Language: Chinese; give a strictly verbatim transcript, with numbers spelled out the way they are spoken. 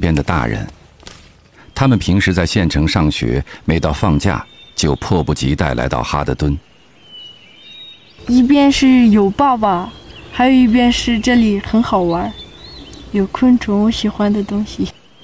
间的大人。他们平时在县城上学，每到放假就迫不及待来到哈德顿。 一边是有爸爸，还有一边是这里很好玩，有昆虫，我喜欢的东西。